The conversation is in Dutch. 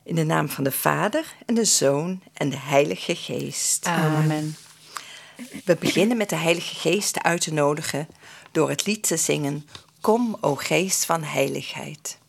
In de naam van de Vader en de Zoon en de Heilige Geest. Amen. We beginnen met de Heilige Geest uit te nodigen door het lied te zingen: Kom, o Geest van heiligheid.